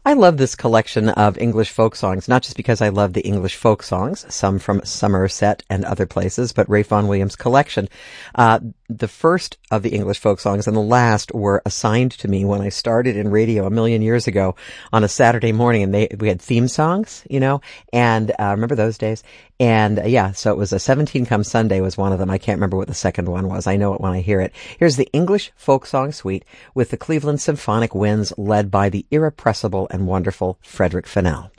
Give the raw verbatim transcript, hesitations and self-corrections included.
I love this collection of English folk songs, not just because I love the English folk songs, some from Somerset and other places, but Ralph Vaughan Williams' collection. Uh, the first of the English folk songs and the last were assigned to me when I started in radio a million years ago on a Saturday morning, and they we had theme songs, you know, and uh, remember those days? And uh, yeah, so it was a seventeen Come Sunday was one of them. I can't remember what the second one was. I know it when I hear it. Here's the English Folk Song Suite with the Cleveland Symphonic Winds led by the irrepressible and wonderful Frederick Fennell.